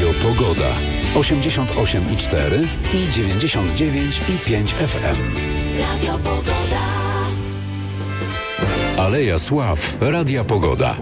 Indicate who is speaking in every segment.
Speaker 1: Pogoda. 88,4 i 99,5 FM.
Speaker 2: Radio Pogoda.
Speaker 1: Aleja Sław. Radia Pogoda.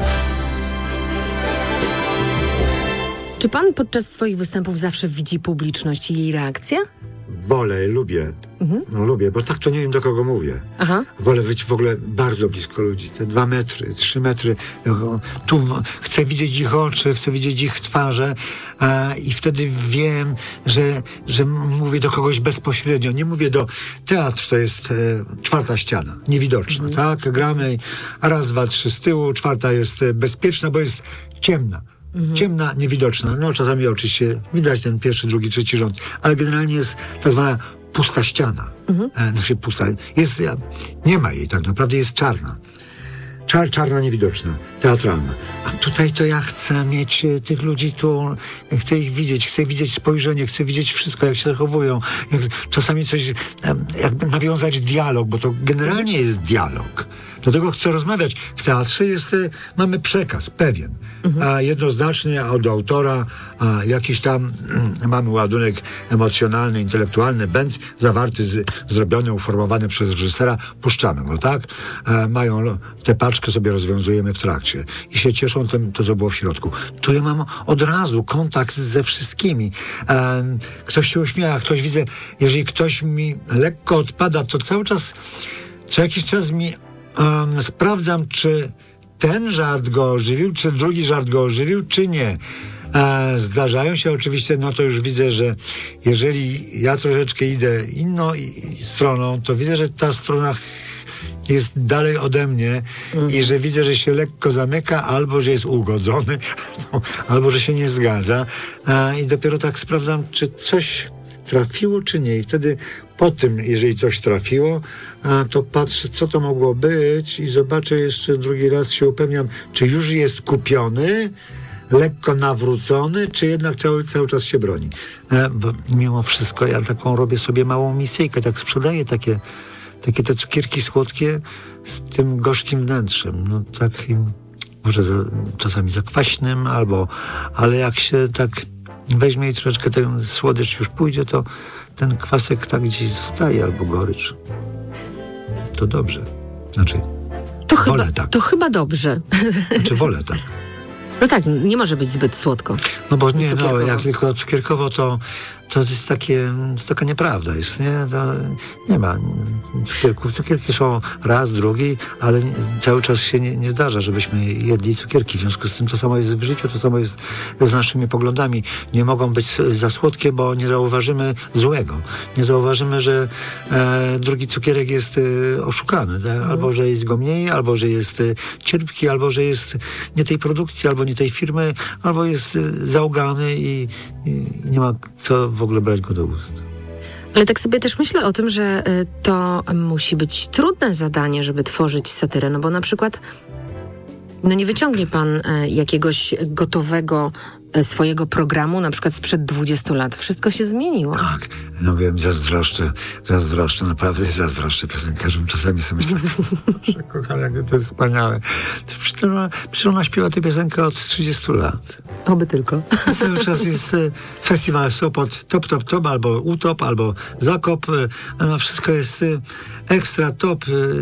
Speaker 3: Czy pan podczas swoich występów zawsze widzi publiczność i jej reakcję?
Speaker 4: Wolę, lubię. Lubię, bo tak to nie wiem, do kogo mówię.
Speaker 3: Aha.
Speaker 4: Wolę być w ogóle bardzo blisko ludzi. Te 2 metry, 3 metry. Tu chcę widzieć ich oczy, chcę widzieć ich twarze i wtedy wiem, że mówię do kogoś bezpośrednio. Nie mówię do... Teatr to jest 4. ściana, niewidoczna, tak? Gramy, a 1, 2, 3 z tyłu, 4 jest bezpieczna, bo jest ciemna. Ciemna, niewidoczna. No czasami oczywiście widać ten 1., 2., 3 rząd, ale generalnie jest tak zwana pusta ściana. Znaczy pusta. Jest, nie ma jej tak naprawdę, jest czarna. Czarna, niewidoczna, teatralna. A tutaj to ja chcę mieć tych ludzi tu, chcę ich widzieć, chcę widzieć spojrzenie, chcę widzieć wszystko, jak się zachowują. Czasami coś, jakby nawiązać dialog, bo to generalnie jest dialog. Dlatego chcę rozmawiać. W teatrze mamy przekaz pewien, jednoznaczny od autora, jakiś tam mamy ładunek emocjonalny, intelektualny, będz zawarty, zrobiony, uformowany przez reżysera, puszczamy go, tak? Mają tę paczkę, sobie rozwiązujemy w trakcie i się cieszą tym, to co było w środku. Tu ja mam od razu kontakt ze wszystkimi. Ktoś się uśmiecha, ktoś widzę, jeżeli ktoś mi lekko odpada, to cały czas, co jakiś czas mi sprawdzam, czy ten żart go ożywił, czy drugi żart go ożywił, czy nie. Zdarzają się oczywiście, no to już widzę, że jeżeli ja troszeczkę idę inną stroną, to widzę, że ta strona jest dalej ode mnie i że widzę, że się lekko zamyka, albo że jest ugodzony, albo że się nie zgadza. I dopiero tak sprawdzam, czy coś trafiło, czy nie. I wtedy po tym, jeżeli coś trafiło, to patrzę, co to mogło być i zobaczę jeszcze drugi raz, się upewniam, czy już jest kupiony, lekko nawrócony, czy jednak cały czas się broni. Bo mimo wszystko ja taką robię sobie małą misyjkę, tak sprzedaję takie te cukierki słodkie z tym gorzkim wnętrzem. No takim, może czasami zakwaśnym, ale jak się tak weźmie i troszeczkę ten słodycz już pójdzie, to ten kwasek tak gdzieś zostaje, albo gorycz. To dobrze. Znaczy, wolę tak.
Speaker 3: To chyba dobrze.
Speaker 4: Znaczy, wolę tak.
Speaker 3: No tak, nie może być zbyt słodko.
Speaker 4: No bo nie, no, jak tylko cukierkowo, to jest taka nieprawda jest, nie? To nie ma cukierków. Cukierki są raz, drugi, ale cały czas się nie zdarza, żebyśmy jedli cukierki. W związku z tym to samo jest w życiu, to samo jest z naszymi poglądami. Nie mogą być za słodkie, bo nie zauważymy złego. Nie zauważymy, że drugi cukierek jest oszukany, tak? Albo że jest go mniej, albo że jest cierpki, albo że jest nie tej produkcji, albo nie tej firmy, albo jest załgany i nie ma co w ogóle brać go do ust.
Speaker 3: Ale tak sobie też myślę o tym, że to musi być trudne zadanie, żeby tworzyć satyrę, no bo na przykład nie wyciągnie pan jakiegoś gotowego swojego programu, na przykład sprzed 20 lat. Wszystko się zmieniło.
Speaker 4: Tak, no wiem, zazdroszczę, naprawdę zazdroszczę piosenkarzom. Czasami sobie myślę, że kochana, jak to jest wspaniałe. Przecież ona śpiewa tę piosenkę od 30 lat.
Speaker 3: Oby tylko.
Speaker 4: Cały czas jest festiwal Sopot, top, albo utop, albo zakop. Wszystko jest ekstra, top,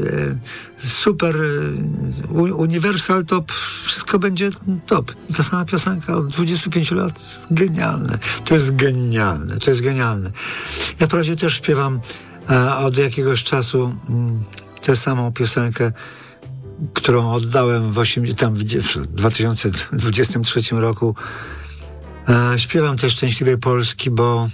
Speaker 4: super, uniwersal top. Wszystko będzie top. I ta sama piosenka od 25 lat jest genialne. To jest genialne. Ja wprawdzie też śpiewam od jakiegoś czasu tę samą piosenkę, którą oddałem w 2023 roku. Śpiewam też Szczęśliwej Polski, bo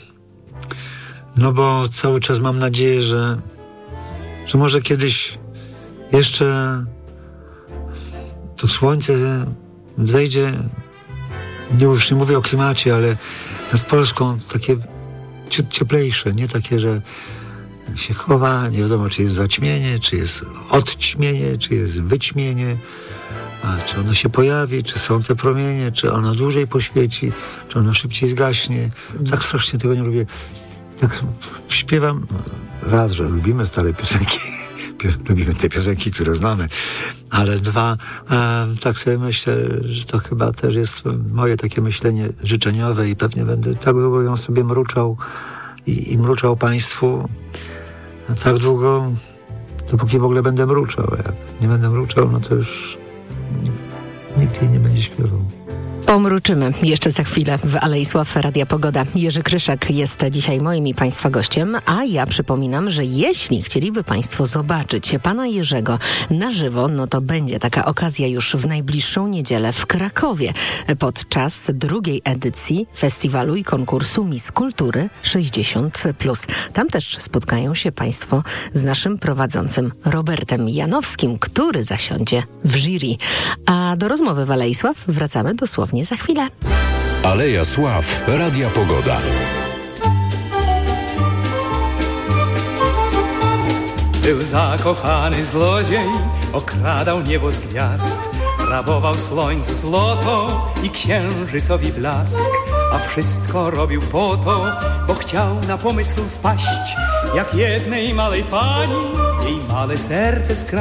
Speaker 4: cały czas mam nadzieję, że może kiedyś jeszcze to słońce wzejdzie, już nie mówię o klimacie, ale nad Polską takie ciut cieplejsze, nie takie, że się chowa, nie wiadomo, czy jest zaćmienie, czy jest odćmienie, czy jest wyćmienie, czy ono się pojawi, czy są te promienie, czy ono dłużej poświeci, czy ono szybciej zgaśnie. Tak strasznie tego nie lubię. Tak śpiewam raz, że lubimy stare piosenki lubimy te piosenki, które znamy, ale dwa, tak sobie myślę, że to chyba też jest moje takie myślenie życzeniowe i pewnie będę tak długo ją sobie mruczał i mruczał państwu, tak długo, dopóki w ogóle będę mruczał. Jak nie będę mruczał, no to już nikt jej nie będzie śpiewał.
Speaker 3: Pomruczymy jeszcze za chwilę w Alei Sław Radia Pogoda. Jerzy Kryszak jest dzisiaj moim i Państwa gościem, a ja przypominam, że jeśli chcieliby Państwo zobaczyć pana Jerzego na żywo, no to będzie taka okazja już w najbliższą niedzielę w Krakowie podczas drugiej edycji festiwalu i konkursu Miss Kultury 60+. Tam też spotkają się Państwo z naszym prowadzącym Robertem Janowskim, który zasiądzie w jury. A do rozmowy w Alei Sław wracamy dosłownie za chwilę.
Speaker 1: Aleja Sław Radia Pogoda.
Speaker 5: Był zakochany zlodziej, okradał niebo z gwiazd, rabował słońcu złoto i księżycowi blask, a wszystko robił po to, bo chciał na pomysł wpaść, jak jednej małej pani jej małe serce skradł.